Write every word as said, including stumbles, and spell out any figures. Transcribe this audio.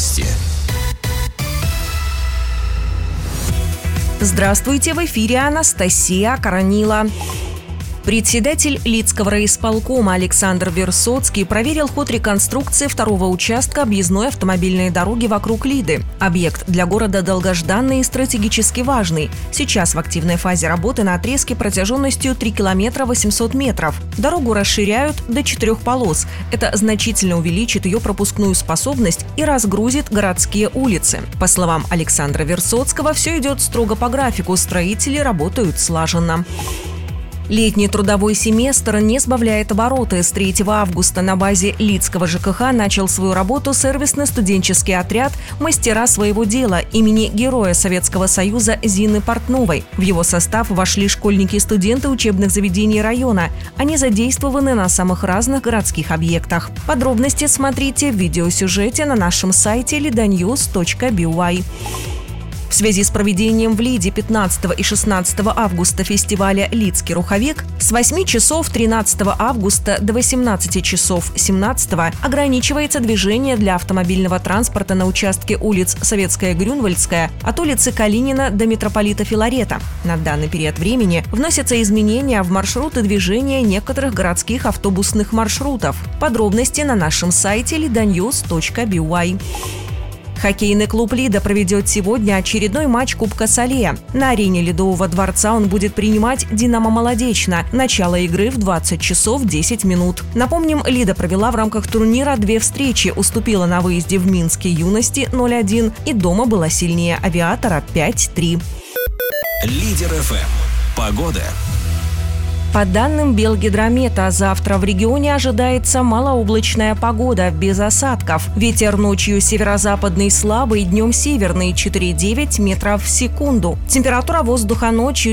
Новости. Здравствуйте, в эфире Анастасия Коронила. Председатель Лидского райисполкома Александр Версоцкий проверил ход реконструкции второго участка объездной автомобильной дороги вокруг Лиды. Объект для города долгожданный и стратегически важный. Сейчас в активной фазе работы на отрезке протяженностью три километра восемьсот метров. Дорогу расширяют до четырех полос. Это значительно увеличит ее пропускную способность и разгрузит городские улицы. По словам Александра Версоцкого, все идет строго по графику, строители работают слаженно. Летний трудовой семестр не сбавляет обороты. С третьего августа на базе Лидского ЖКХ начал свою работу сервисно-студенческий отряд «Мастера своего дела» имени Героя Советского Союза Зины Портновой. В его состав вошли школьники и студенты учебных заведений района. Они задействованы на самых разных городских объектах. Подробности смотрите в видеосюжете на нашем сайте лиданьюз точка би уай. В связи с проведением в Лиде пятнадцатого и шестнадцатого августа фестиваля «Лидский руховик» с восьми часов тринадцатого августа до восемнадцати часов семнадцатого ограничивается движение для автомобильного транспорта на участке улиц Советская, Грюнвальдская от улицы Калинина до митрополита Филарета. На данный период времени вносятся изменения в маршруты движения некоторых городских автобусных маршрутов. Подробности на нашем сайте лиданьюз точка би уай. Хоккейный клуб «Лида» проведет сегодня очередной матч Кубка Салея. На арене Ледового дворца он будет принимать «Динамо Молодечно». Начало игры в двадцать часов десять минут. Напомним, «Лида» провела в рамках турнира две встречи, уступила на выезде в Минске «Юности» ноль один и дома была сильнее «Авиатора» пять три. Лидер ФМ. Погода. По данным Белгидромета, завтра в регионе ожидается малооблачная погода, без осадков. Ветер ночью северо-западный слабый, днем северный четыре-девять метров в секунду. Температура воздуха ночью